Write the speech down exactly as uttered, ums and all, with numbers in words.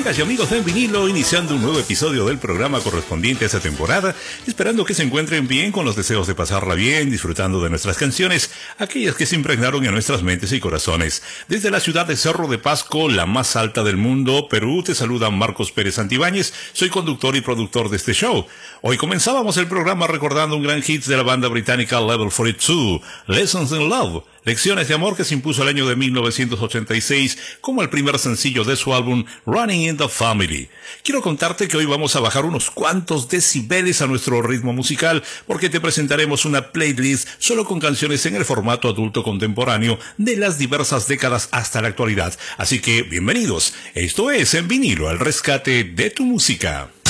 Amigas y amigos de En Vinilo, iniciando un nuevo episodio del programa correspondiente a esta temporada, esperando que se encuentren bien, con los deseos de pasarla bien, disfrutando de nuestras canciones, aquellas que se impregnaron en nuestras mentes y corazones. Desde la ciudad de Cerro de Pasco, la más alta del mundo, Perú, te saluda Marcos Pérez Santibáñez, soy conductor y productor de este show. Hoy comenzábamos el programa recordando un gran hit de la banda británica Level cuarenta y dos, Lessons in Love, Lecciones de Amor, que se impuso el año de mil novecientos ochenta y seis como el primer sencillo de su álbum Running in the Family. Quiero contarte que hoy vamos a bajar unos cuantos decibeles a nuestro ritmo musical, porque te presentaremos una playlist solo con canciones en el formato adulto contemporáneo de las diversas décadas hasta la actualidad. Así que bienvenidos, esto es En Vinilo, el rescate de tu música.